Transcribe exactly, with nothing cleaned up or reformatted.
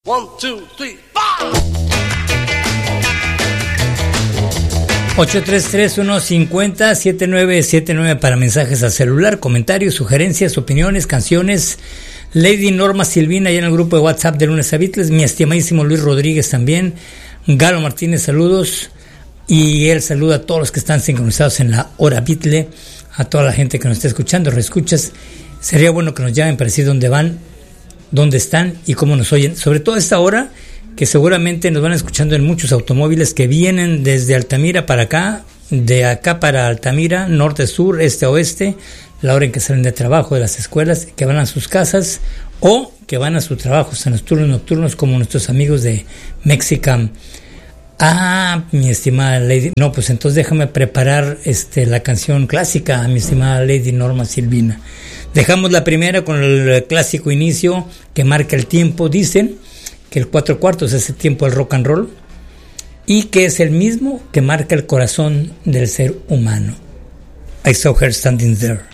One, two, three, five. ocho tres tres uno cinco cero siete nueve siete nueve para mensajes al celular, comentarios, sugerencias, opiniones, canciones. Lady Norma Silvina ya en el grupo de WhatsApp de Lunes a Beatles, mi estimadísimo Luis Rodríguez también, Galo Martínez, saludos, y él saluda a todos los que están sincronizados en la hora Beatle, a toda la gente que nos está escuchando, reescuchas. Sería bueno que nos llamen para decir dónde van, dónde están y cómo nos oyen, sobre todo a esta hora, que seguramente nos van escuchando en muchos automóviles que vienen desde Altamira para acá, de acá para Altamira, norte, sur, este, oeste, la hora en que salen de trabajo, de las escuelas, que van a sus casas o que van a sus trabajos en los turnos nocturnos, como nuestros amigos de Mexican. Ah, mi estimada Lady, no, pues entonces déjame preparar este la canción clásica, mi estimada Lady Norma Silvina. Dejamos la primera con el clásico inicio que marca el tiempo. Dicen que el cuatro cuartos es el tiempo del rock and roll y que es el mismo que marca el corazón del ser humano. I saw her standing there.